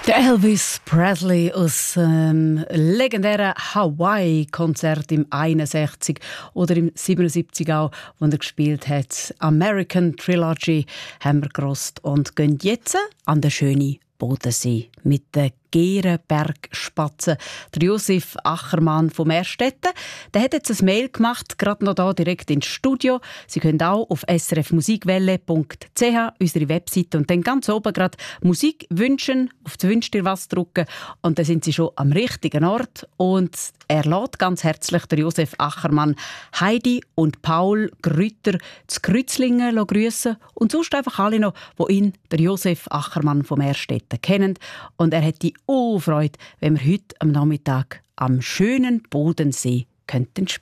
Der Elvis Presley aus dem legendären Hawaii-Konzert im 61 oder im 77 auch, wo er gespielt hat. American Trilogy haben wir gerosst und gehen jetzt an den schönen Bodensee mit den Gerenbergspatzen. Der Josef Achermann vom Erstetten, der hat jetzt ein Mail gemacht, gerade noch da direkt ins Studio. Sie können auch auf srfmusikwelle.ch, unsere Webseite, und dann ganz oben gerade Musik wünschen, auf das «Wünsch dir was» drücken und dann sind Sie schon am richtigen Ort. Und er lädt ganz herzlich der Josef Achermann Heidi und Paul Grütter zu Kreuzlingen grüßen und sonst einfach alle noch, die ihn, der Josef Achermann vom Erstetten, kennen. Und er hätte Freude, wenn wir heute am Nachmittag am schönen Bodensee könnten spielen.